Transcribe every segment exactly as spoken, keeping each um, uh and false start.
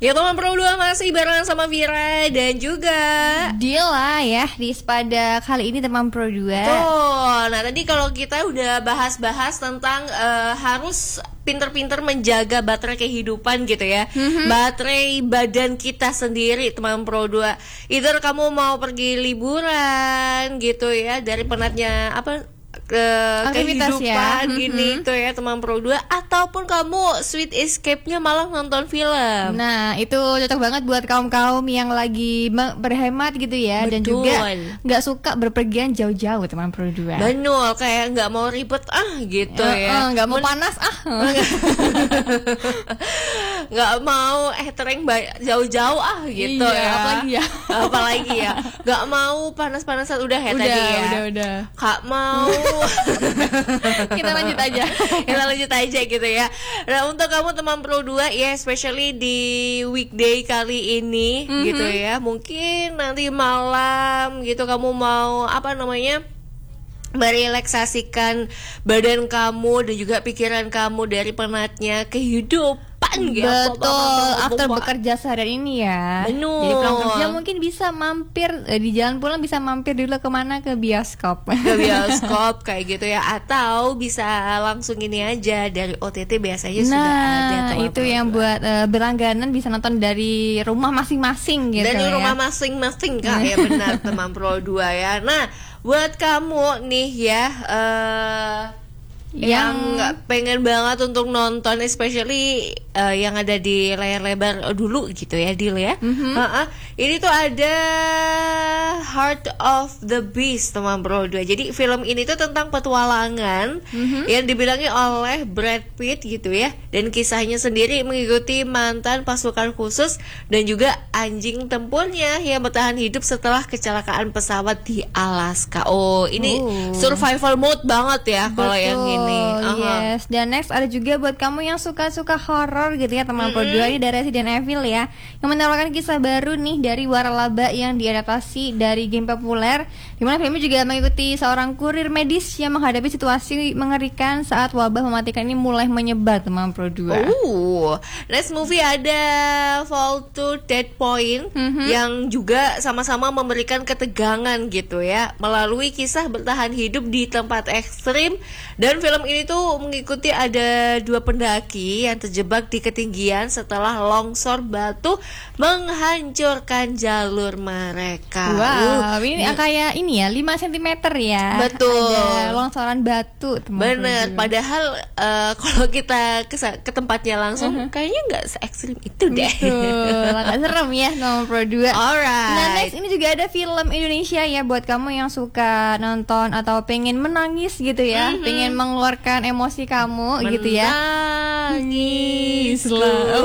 Ya teman Pro dua masih barengan sama Vira dan juga Dila ya di Spada kali ini teman Pro dua. Tuh, nah tadi kalau kita udah bahas-bahas tentang uh, harus pinter-pinter menjaga baterai kehidupan gitu ya, mm-hmm. baterai badan kita sendiri teman Pro dua. Either kamu mau pergi liburan gitu ya dari penatnya apa ke kehidupan ya. Gini mm-hmm. tuh ya teman Pro dua, ataupun kamu sweet escape-nya malah nonton film. Nah itu cocok banget buat kaum-kaum yang lagi berhemat gitu ya. Betul. Dan juga gak suka berpergian jauh-jauh teman Pro dua. Betul, kayak gak mau ribet ah gitu uh, ya uh, gak mau Men- panas ah gak mau eh tereng jauh-jauh ah gitu iya, ya. Apalagi ya Apalagi ya gak mau panas-panasan udah ya udah, tadi ya Udah udah Gak mau kita lanjut aja kita lanjut aja gitu ya. Nah untuk kamu teman Pro dua ya, especially di weekday kali ini mm-hmm. gitu ya, mungkin nanti malam gitu kamu mau apa namanya merelaksasikan badan kamu dan juga pikiran kamu dari penatnya kehidupan. Gitu. Betul, after bekerja seharian ini ya. Benar. Jadi pulang kerja mungkin bisa mampir eh, di jalan pulang bisa mampir dulu kemana, ke bioskop. Ke bioskop kayak gitu ya, atau bisa langsung ini aja dari O T T biasanya nah, sudah ada. Nah itu yang buat uh, berlangganan bisa nonton dari rumah masing-masing gitu. Dari ya. rumah masing-masing kak ya benar teman Pro dua ya. Nah buat kamu nih ya. Uh, yang nggak pengen banget untuk nonton, especially uh, yang ada di layar lebar dulu gitu ya, Dil ya. Mm-hmm. Uh-uh. Ini tuh ada Heart of the Beast teman Pro dua. Jadi film ini tuh tentang petualangan mm-hmm. yang dibilangi oleh Brad Pitt gitu ya. Dan kisahnya sendiri mengikuti mantan pasukan khusus dan juga anjing tempurnya yang bertahan hidup setelah kecelakaan pesawat di Alaska. Oh ini oh. survival mode banget ya kalau yang ini. Uh-huh. Yes, dan next ada juga buat kamu yang suka-suka horor gitu ya teman Pro dua, ini dari Resident Evil ya, yang menawarkan kisah baru nih dari waralaba yang diadaptasi dari game populer, dimana filmnya juga mengikuti seorang kurir medis yang menghadapi situasi mengerikan saat wabah mematikan ini mulai menyebar teman Pro dua. Oh, next movie ada Fall to Dead Point mm-hmm. yang juga sama-sama memberikan ketegangan gitu ya melalui kisah bertahan hidup di tempat ekstrim. Dan film ini tuh mengikuti ada dua pendaki yang terjebak di ketinggian setelah longsor batu menghancurkan jalur mereka. Wow, uh, ini uh, kayak ini ya lima sentimeter ya. Betul. Ada longsoran batu. Bener. Padahal uh, kalau kita ke, ke tempatnya langsung uh-huh. kayaknya nggak se-ekstrim itu deh. Betul. Agak serem ya nomor Pro dua. Alright. Nah next ini juga ada film Indonesia ya buat kamu yang suka nonton atau pengen menangis gitu ya, mm-hmm. pengen mengeluarkan emosi kamu menangis gitu ya. Menangislah.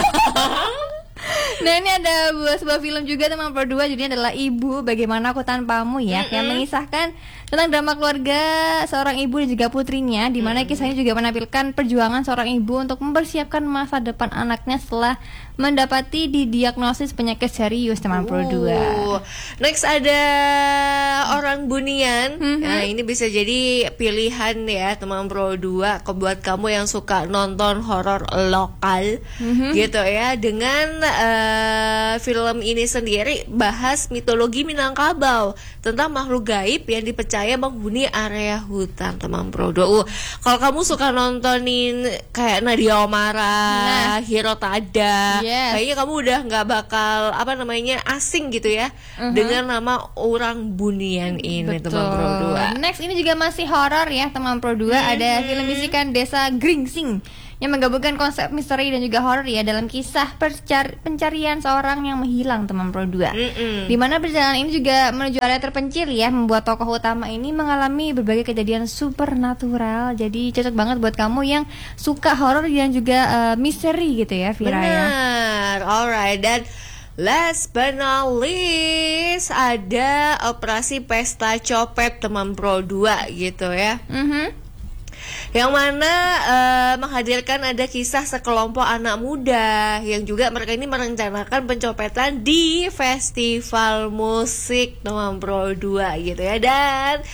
Nah ini ada sebuah film juga teman Pro dua, judulnya adalah Ibu Bagaimana Aku Tanpamu ya, mm-hmm. yang mengisahkan tentang drama keluarga seorang ibu dan juga putrinya, di mana mm-hmm. kisahnya juga menampilkan perjuangan seorang ibu untuk mempersiapkan masa depan anaknya setelah mendapati didiagnosis penyakit serius teman Pro dua. Next ada Orang Bunian. Mm-hmm. Nah ini bisa jadi pilihan ya teman Pro dua buat kamu yang suka nonton horor lokal mm-hmm. gitu ya. Dengan uh, film ini sendiri bahas mitologi Minangkabau tentang makhluk gaib yang dipercaya menghuni area hutan teman Pro dua. Uh, kalau kamu suka nontonin kayak Nadia Omara, nah. Hirotada, yes. kayaknya kamu udah nggak bakal apa namanya asing gitu ya uh-huh. dengan nama Orang Bunian ini teman Pro dua. Next ini juga masih horor ya teman Pro dua. Mm-hmm. Ada film bisikan Desa Gringsing yang menggabungkan konsep misteri dan juga horor ya dalam kisah percar- pencarian seorang yang menghilang teman Pro dua. Mm-hmm. Di mana perjalanan ini juga menuju area terpencil ya, membuat tokoh utama ini mengalami berbagai kejadian supernatural. Jadi cocok banget buat kamu yang suka horor dan juga uh, misteri gitu ya, Vira. Benar. Alright, dan last but not least ada Operasi Pesta Copet teman Pro dua gitu ya. Mm-hmm. Yang mana uh, menghadirkan ada kisah sekelompok anak muda yang juga mereka ini merencanakan pencopetan di festival musik teman Pro dua gitu ya. Dan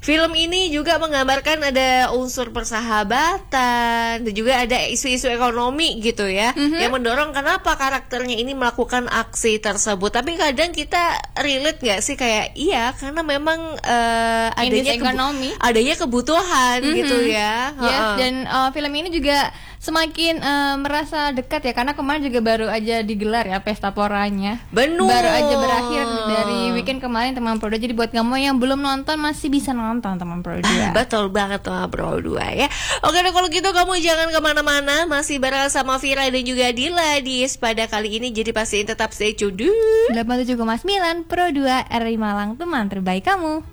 Film ini juga menggambarkan ada unsur persahabatan dan juga ada isu-isu ekonomi gitu ya, mm-hmm. yang mendorong kenapa karakternya ini melakukan aksi tersebut. Tapi kadang kita relate nggak sih kayak iya karena memang uh, adanya ekonomi, kebu- adanya kebutuhan mm-hmm. gitu ya. Yes, uh-uh. Dan uh, film ini juga semakin uh, merasa dekat ya karena kemarin juga baru aja digelar ya pesta poranya. Benar. Baru aja berakhir dari weekend kemarin teman Pro dua. Jadi buat kamu yang belum nonton masih bisa nonton teman Pro dua. Betul banget teman Pro dua ya. Oke deh kalau gitu kamu jangan kemana-mana, masih bareng sama Vira dan juga Dila di pada kali ini. Jadi pastiin tetap stay tune. delapan puluh tujuh koma sembilan Pro dua R I Malang, teman terbaik kamu.